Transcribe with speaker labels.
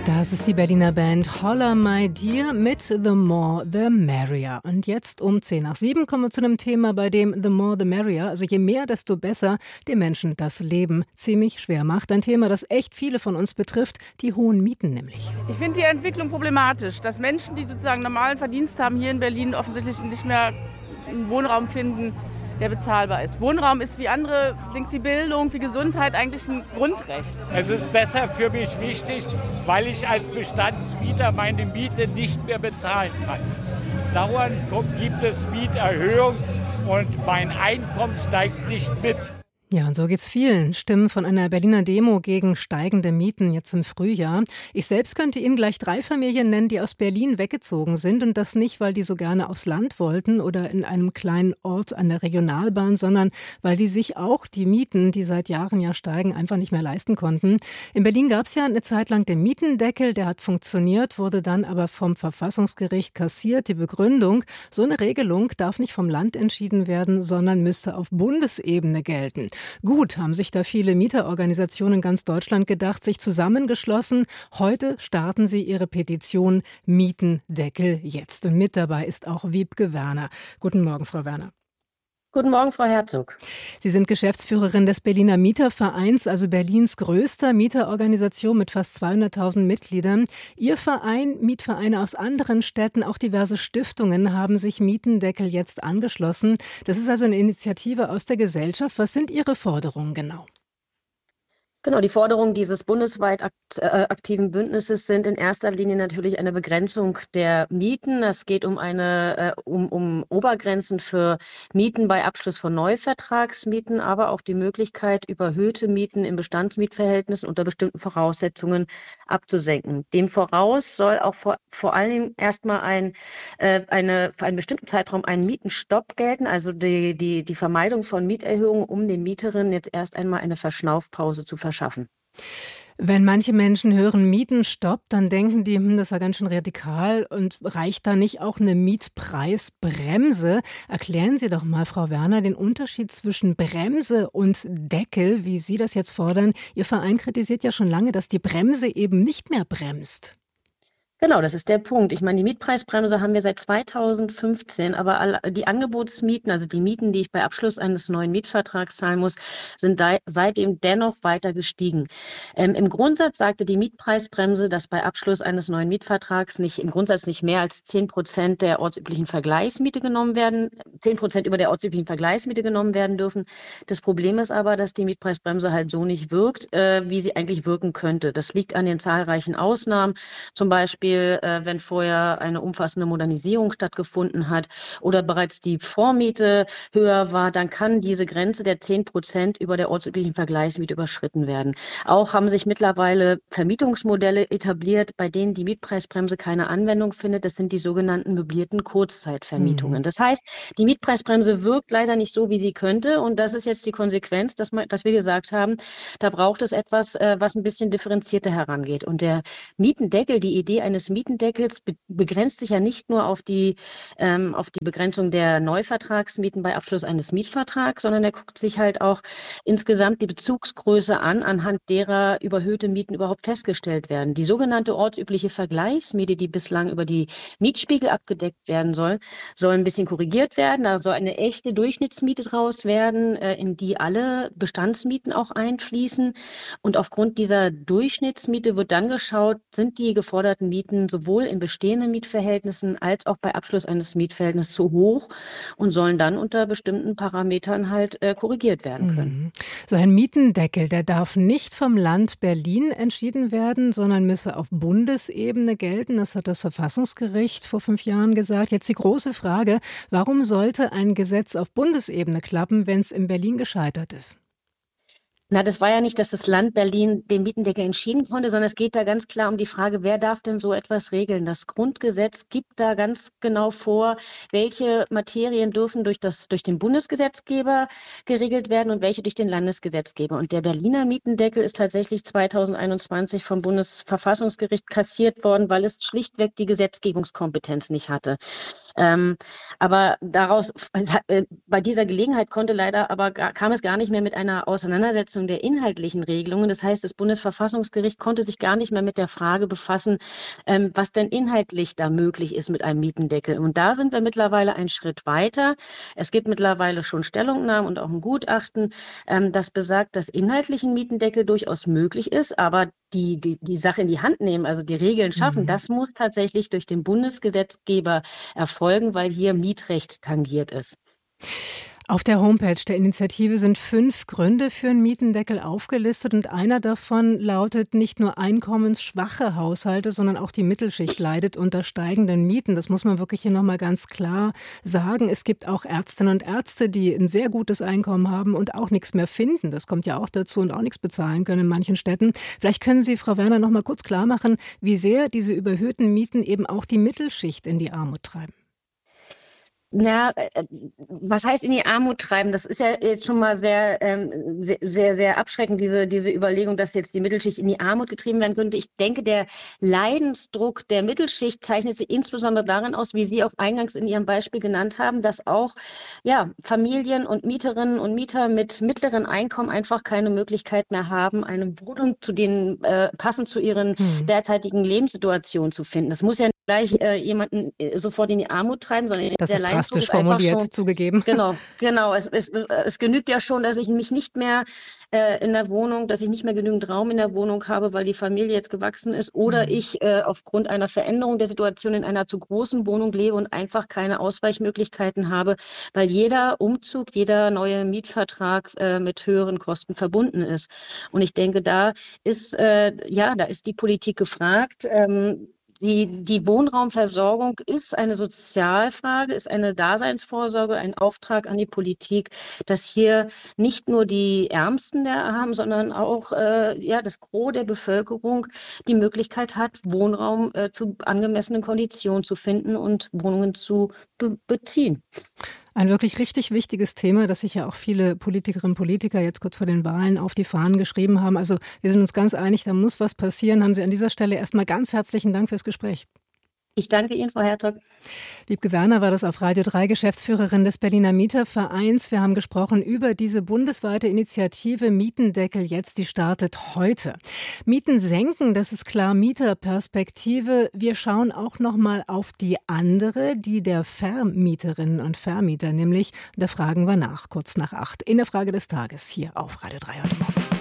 Speaker 1: Das ist die Berliner Band Holla My Dear mit The More The Merrier. Und jetzt um 6:10 kommen wir zu einem Thema, bei dem The More The Merrier, also je mehr, desto besser, den Menschen das Leben ziemlich schwer macht. Ein Thema, das echt viele von uns betrifft, die hohen Mieten nämlich.
Speaker 2: Ich finde die Entwicklung problematisch, dass Menschen, die sozusagen normalen Verdienst haben, hier in Berlin offensichtlich nicht mehr einen Wohnraum finden, der bezahlbar ist. Wohnraum ist wie andere Dinge, wie Bildung, wie Gesundheit eigentlich ein Grundrecht.
Speaker 3: Es ist deshalb für mich wichtig, weil ich als Bestandsmieter meine Miete nicht mehr bezahlen kann. Dauernd gibt es Mieterhöhung und mein Einkommen steigt nicht mit.
Speaker 1: Ja, und so geht's vielen. Stimmen von einer Berliner Demo gegen steigende Mieten jetzt im Frühjahr. Ich selbst könnte Ihnen gleich 3 Familien nennen, die aus Berlin weggezogen sind. Und das nicht, weil die so gerne aufs Land wollten oder in einem kleinen Ort an der Regionalbahn, sondern weil die sich auch die Mieten, die seit Jahren ja steigen, einfach nicht mehr leisten konnten. In Berlin gab's ja eine Zeit lang den Mietendeckel, der hat funktioniert, wurde dann aber vom Verfassungsgericht kassiert. Die Begründung, so eine Regelung darf nicht vom Land entschieden werden, sondern müsste auf Bundesebene gelten. Gut, haben sich da viele Mieterorganisationen in ganz Deutschland gedacht, sich zusammengeschlossen. Heute starten sie ihre Petition Mietendeckel jetzt. Und mit dabei ist auch Wiebke Werner. Guten Morgen, Frau Werner.
Speaker 4: Guten Morgen, Frau Herzog.
Speaker 1: Sie sind Geschäftsführerin des Berliner Mietervereins, also Berlins größter Mieterorganisation mit fast 200.000 Mitgliedern. Ihr Verein, Mietvereine aus anderen Städten, auch diverse Stiftungen haben sich Mietendeckel jetzt angeschlossen. Das ist also eine Initiative aus der Gesellschaft. Was sind Ihre Forderungen genau?
Speaker 4: Genau, die Forderungen dieses bundesweit aktiven Bündnisses sind in erster Linie natürlich eine Begrenzung der Mieten. Es geht um um Obergrenzen für Mieten bei Abschluss von Neuvertragsmieten, aber auch die Möglichkeit, überhöhte Mieten in Bestandsmietverhältnissen unter bestimmten Voraussetzungen abzusenken. Dem voraus soll auch vor allen Dingen erstmal für einen bestimmten Zeitraum ein Mietenstopp gelten, also die Vermeidung von Mieterhöhungen, um den Mieterinnen jetzt erst einmal eine Verschnaufpause zu verschaffen.
Speaker 1: Wenn manche Menschen hören Mietenstopp, dann denken die, das ist ja ganz schön radikal, und reicht da nicht auch eine Mietpreisbremse? Erklären Sie doch mal, Frau Werner, den Unterschied zwischen Bremse und Deckel, wie Sie das jetzt fordern. Ihr Verein kritisiert ja schon lange, dass die Bremse eben nicht mehr bremst.
Speaker 4: Genau, das ist der Punkt. Ich meine, die Mietpreisbremse haben wir seit 2015, aber die Angebotsmieten, also die Mieten, die ich bei Abschluss eines neuen Mietvertrags zahlen muss, sind seitdem dennoch weiter gestiegen. Im Grundsatz sagte die Mietpreisbremse, dass bei Abschluss eines neuen Mietvertrags im Grundsatz nicht mehr als 10% der ortsüblichen Vergleichsmiete genommen werden, 10% über der ortsüblichen Vergleichsmiete genommen werden dürfen. Das Problem ist aber, dass die Mietpreisbremse halt so nicht wirkt, wie sie eigentlich wirken könnte. Das liegt an den zahlreichen Ausnahmen, zum Beispiel wenn vorher eine umfassende Modernisierung stattgefunden hat oder bereits die Vormiete höher war, dann kann diese Grenze der 10% über der ortsüblichen Vergleichsmiete überschritten werden. Auch haben sich mittlerweile Vermietungsmodelle etabliert, bei denen die Mietpreisbremse keine Anwendung findet. Das sind die sogenannten möblierten Kurzzeitvermietungen. Das heißt, die Mietpreisbremse wirkt leider nicht so, wie sie könnte. Und das ist jetzt die Konsequenz, dass wir gesagt haben, da braucht es etwas, was ein bisschen differenzierter herangeht. Und der Mietendeckel, die Idee eines Mietendeckels begrenzt sich ja nicht nur auf die Begrenzung der Neuvertragsmieten bei Abschluss eines Mietvertrags, sondern er guckt sich halt auch insgesamt die Bezugsgröße an, anhand derer überhöhte Mieten überhaupt festgestellt werden. Die sogenannte ortsübliche Vergleichsmiete, die bislang über die Mietspiegel abgedeckt werden soll ein bisschen korrigiert werden. Da soll eine echte Durchschnittsmiete draus werden, in die alle Bestandsmieten auch einfließen. Und aufgrund dieser Durchschnittsmiete wird dann geschaut, sind die geforderten Mieten sowohl in bestehenden Mietverhältnissen als auch bei Abschluss eines Mietverhältnisses zu hoch und sollen dann unter bestimmten Parametern halt korrigiert werden können.
Speaker 1: So ein Mietendeckel, der darf nicht vom Land Berlin entschieden werden, sondern müsse auf Bundesebene gelten. Das hat das Verfassungsgericht vor 5 Jahren gesagt. Jetzt die große Frage, warum sollte ein Gesetz auf Bundesebene klappen, wenn es in Berlin gescheitert ist?
Speaker 4: Na, das war ja nicht, dass das Land Berlin den Mietendeckel entschieden konnte, sondern es geht da ganz klar um die Frage, wer darf denn so etwas regeln? Das Grundgesetz gibt da ganz genau vor, welche Materien dürfen durch den Bundesgesetzgeber geregelt werden und welche durch den Landesgesetzgeber. Und der Berliner Mietendeckel ist tatsächlich 2021 vom Bundesverfassungsgericht kassiert worden, weil es schlichtweg die Gesetzgebungskompetenz nicht hatte. Aber bei dieser Gelegenheit kam es gar nicht mehr mit einer Auseinandersetzung der inhaltlichen Regelungen. Das heißt, das Bundesverfassungsgericht konnte sich gar nicht mehr mit der Frage befassen, was denn inhaltlich da möglich ist mit einem Mietendeckel. Und da sind wir mittlerweile einen Schritt weiter. Es gibt mittlerweile schon Stellungnahmen und auch ein Gutachten, das besagt, dass inhaltlich ein Mietendeckel durchaus möglich ist, aber die Sache in die Hand nehmen, also die Regeln schaffen, das muss tatsächlich durch den Bundesgesetzgeber erfolgen, weil hier Mietrecht tangiert ist.
Speaker 1: Auf der Homepage der Initiative sind 5 Gründe für einen Mietendeckel aufgelistet und einer davon lautet, nicht nur einkommensschwache Haushalte, sondern auch die Mittelschicht leidet unter steigenden Mieten. Das muss man wirklich hier nochmal ganz klar sagen. Es gibt auch Ärztinnen und Ärzte, die ein sehr gutes Einkommen haben und auch nichts mehr finden. Das kommt ja auch dazu und auch nichts bezahlen können in manchen Städten. Vielleicht können Sie, Frau Werner, nochmal kurz klar machen, wie sehr diese überhöhten Mieten eben auch die Mittelschicht in die Armut treiben.
Speaker 4: Na, was heißt in die Armut treiben? Das ist ja jetzt schon mal sehr, sehr, sehr abschreckend, diese Überlegung, dass jetzt die Mittelschicht in die Armut getrieben werden könnte. Ich denke, der Leidensdruck der Mittelschicht zeichnet sich insbesondere darin aus, wie Sie auch eingangs in Ihrem Beispiel genannt haben, dass auch Familien und Mieterinnen und Mieter mit mittleren Einkommen einfach keine Möglichkeit mehr haben, eine Wohnung passend zu ihren derzeitigen Lebenssituationen zu finden. Das muss ja nicht gleich jemanden sofort in die Armut treiben, sondern
Speaker 1: das der ist drastisch formuliert, zugegeben.
Speaker 4: Genau. Es genügt ja schon, dass ich mich nicht mehr dass ich nicht mehr genügend Raum in der Wohnung habe, weil die Familie jetzt gewachsen ist oder ich aufgrund einer Veränderung der Situation in einer zu großen Wohnung lebe und einfach keine Ausweichmöglichkeiten habe, weil jeder Umzug, jeder neue Mietvertrag mit höheren Kosten verbunden ist. Und ich denke, da ist die Politik gefragt. Die Wohnraumversorgung ist eine Sozialfrage, ist eine Daseinsvorsorge, ein Auftrag an die Politik, dass hier nicht nur die Ärmsten der Armen, sondern auch das Gros der Bevölkerung die Möglichkeit hat, Wohnraum zu angemessenen Konditionen zu finden und Wohnungen zu beziehen.
Speaker 1: Ein wirklich richtig wichtiges Thema, das sich ja auch viele Politikerinnen und Politiker jetzt kurz vor den Wahlen auf die Fahnen geschrieben haben. Also wir sind uns ganz einig, da muss was passieren. Haben Sie an dieser Stelle erstmal ganz herzlichen Dank fürs Gespräch.
Speaker 4: Ich danke Ihnen, Frau Herzog.
Speaker 1: Wiebke Werner war das auf Radio 3, Geschäftsführerin des Berliner Mietervereins. Wir haben gesprochen über diese bundesweite Initiative Mietendeckel jetzt, die startet heute. Mieten senken, das ist klar Mieterperspektive. Wir schauen auch noch mal auf die andere, die der Vermieterinnen und Vermieter nämlich. Da fragen wir nach, kurz nach 8. In der Frage des Tages hier auf Radio 3 heute Morgen.